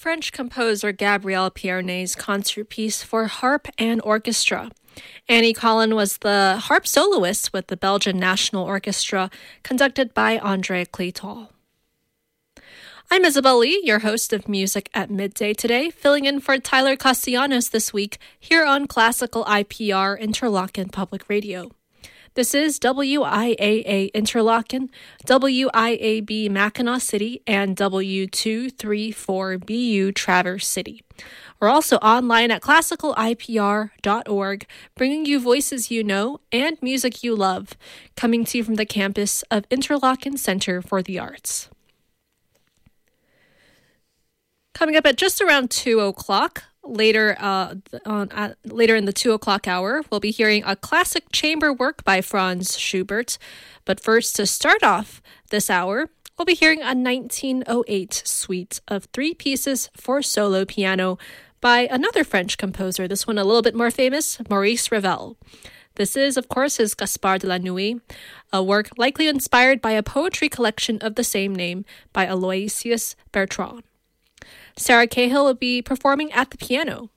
French composer Gabriel Piernet's concert piece for harp and orchestra. Annie Collin was the harp soloist with the Belgian National Orchestra, conducted by André Clétal. I'm Isabel Lee, your host of Music at Midday today, filling in for Tyler Castellanos this week here on Classical IPR Interlochen Public Radio. This is WIAA Interlochen, WIAB Mackinac City, and W234BU Traverse City. We're also online at classicalipr.org, bringing you voices you know and music you love, coming to you from the campus of Interlochen Center for the Arts. Coming up at just around 2 o'clock, later in the 2 o'clock hour, we'll be hearing a classic chamber work by Franz Schubert. But first, to start off this hour, we'll be hearing a 1908 suite of 3 pieces for solo piano by another French composer, this one a little bit more famous, Maurice Ravel. This is, of course, his Gaspard de la Nuit, a work likely inspired by a poetry collection of the same name by Aloysius Bertrand. Sarah Cahill will be performing at the piano.